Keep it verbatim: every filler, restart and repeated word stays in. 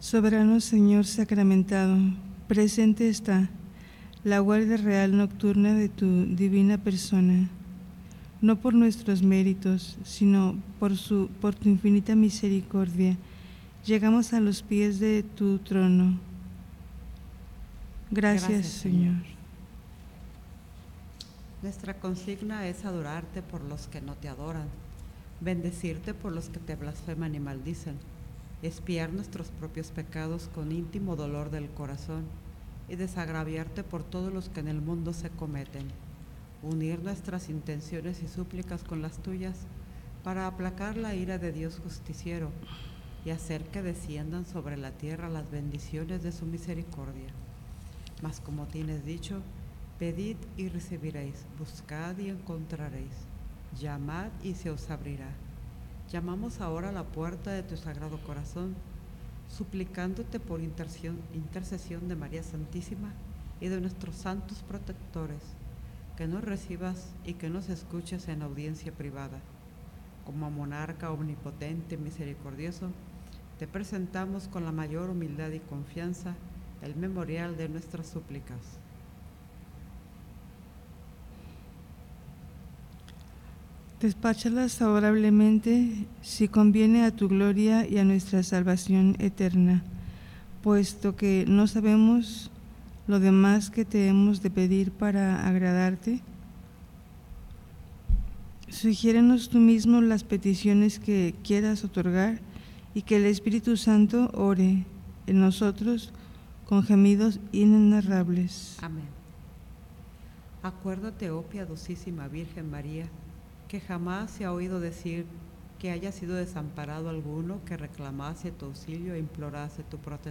Soberano Señor sacramentado, presente está la guardia real nocturna de tu divina persona. No por nuestros méritos, sino por, su, por tu infinita misericordia, llegamos a los pies de tu trono. Gracias, Gracias, Señor. Señor. Nuestra consigna es adorarte por los que no te adoran, bendecirte por los que te blasfeman y maldicen, expiar nuestros propios pecados con íntimo dolor del corazón y desagraviarte por todos los que en el mundo se cometen, unir nuestras intenciones y súplicas con las tuyas para aplacar la ira de Dios justiciero y hacer que desciendan sobre la tierra las bendiciones de su misericordia. Mas como tienes dicho, pedid y recibiréis, buscad y encontraréis, llamad y se os abrirá. Llamamos ahora a la puerta de tu sagrado corazón, suplicándote por intercesión de María Santísima y de nuestros santos protectores, que nos recibas y que nos escuches en audiencia privada. Como monarca omnipotente y misericordioso, te presentamos con la mayor humildad y confianza el memorial de nuestras súplicas. Despáchalas favorablemente si conviene a tu gloria y a nuestra salvación eterna, puesto que no sabemos lo demás que te hemos de pedir para agradarte. Sugiérenos tú mismo las peticiones que quieras otorgar y que el Espíritu Santo ore en nosotros con gemidos inenarrables. Amén. Acuérdate, oh piadosísima Virgen María, que jamás se ha oído decir que haya sido desamparado alguno que reclamase tu auxilio e implorase tu protección.